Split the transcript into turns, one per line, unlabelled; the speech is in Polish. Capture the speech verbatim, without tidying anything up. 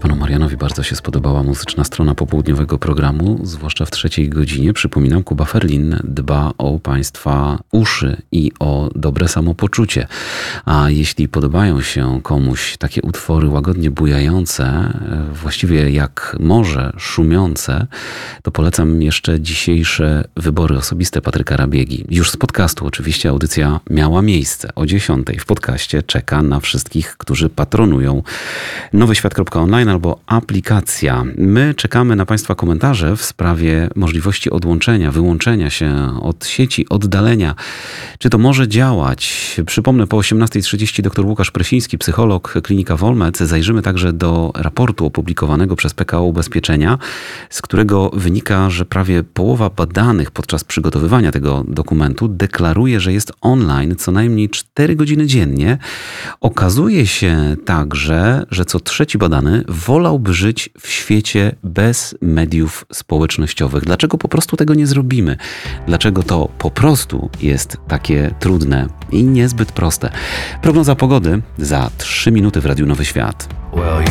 Panu Marianowi bardzo się spodobała muzyczna strona popołudniowego programu, zwłaszcza w trzeciej godzinie. Przypominam, Kuba Ferlin dba o Państwa uszy i o dobre samopoczucie. A jeśli podobają się komuś takie utwory łagodnie bujające, właściwie jak morze szumiące, to polecam jeszcze dzisiejsze wybory osobiste Patryka Rabiegi. Już z podcastu oczywiście audycja miała miejsce. O dziesiątej w podcaście czeka na wszystkich, którzy patronują nowy świat kropka online albo aplikacja. My czekamy na Państwa komentarze w sprawie możliwości odłączenia, wyłączenia się od sieci, oddalenia. Czy to może działać? Przypomnę, po osiemnastej trzydzieści dr Łukasz Presiński, psycholog, Klinika Wolmet. Zajrzymy także do raportu opublikowanego przez P K O Ubezpieczenia, z którego wynika, że prawie połowa badanych podczas przygotowywania tego dokumentu deklaruje, że jest online co najmniej cztery godziny dziennie. Okazuje się także, że co trzeci badany wolałby żyć w świecie bez mediów społecznościowych. Dlaczego po prostu tego nie zrobimy? Dlaczego to po prostu jest takie trudne i niezbyt proste? Prognoza pogody za trzy minuty w Radiu Nowy Świat.
Well,